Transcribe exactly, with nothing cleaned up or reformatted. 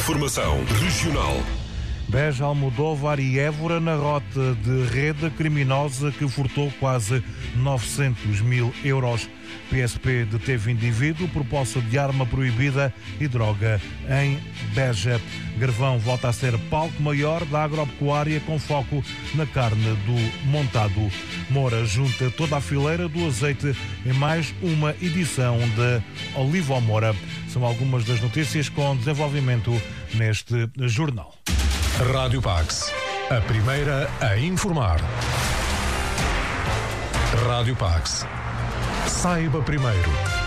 Informação regional. Beja, Almodóvar e Évora na rota de rede criminosa que furtou quase novecentos mil euros. P S P deteve indivíduo por posse de arma proibida e droga em Beja. Garvão volta a ser palco maior da agropecuária com foco na carne do montado. Moura junta toda a fileira do azeite em mais uma edição de Oliva Moura. São algumas das notícias com desenvolvimento neste jornal. Rádio Pax, a primeira a informar. Rádio Pax. Saiba primeiro.